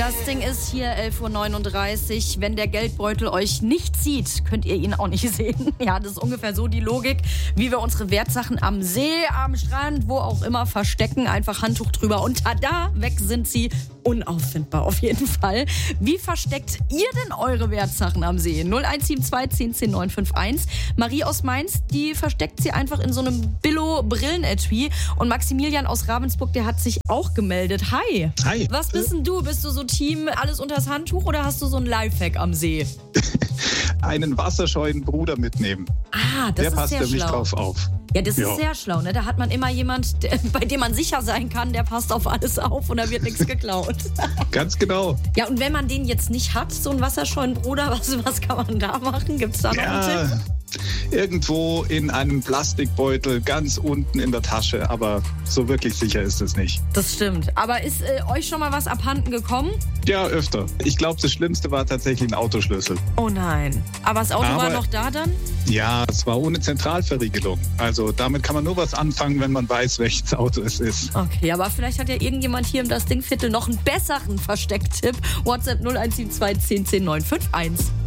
Das Ding ist hier 11.39 Uhr. Wenn der Geldbeutel euch nicht zieht, könnt ihr ihn auch nicht sehen. Ja, das ist ungefähr so die Logik, wie wir unsere Wertsachen am See, am Strand, wo auch immer verstecken. Einfach Handtuch drüber und tada, weg sind sie. Unauffindbar auf jeden Fall. Wie versteckt ihr denn eure Wertsachen am See? 0172 10 10 951. Marie aus Mainz, die versteckt sie einfach in so einem Billo-Brillenetui. Und Maximilian aus Ravensburg, der hat sich auch gemeldet. Hi. Hi. Was bist denn du? Bist du so Team alles unters Handtuch oder hast du so einen Lifehack am See? Einen wasserscheuen Bruder mitnehmen. Ah, das Der ist passt sehr nämlich schlau. Drauf auf. Ja, das ist sehr schlau, ne? Da hat man immer jemand, bei dem man sicher sein kann, der passt auf alles auf und da wird nichts geklaut. Ganz genau. Ja, und wenn man den jetzt nicht hat, so einen wasserscheuen Bruder, was kann man da machen? Gibt's da noch einen Tipp? Irgendwo in einem Plastikbeutel, ganz unten in der Tasche, aber so wirklich sicher ist es nicht. Das stimmt. Aber ist euch schon mal was abhanden gekommen? Ja, öfter. Ich glaube, das Schlimmste war tatsächlich ein Autoschlüssel. Oh nein. Aber das Auto war noch da dann? Ja, es war ohne Zentralverriegelung. Also damit kann man nur was anfangen, wenn man weiß, welches Auto es ist. Okay, aber vielleicht hat ja irgendjemand hier im Das Ding Viertel noch einen besseren Verstecktipp. WhatsApp 0172 10 10 951.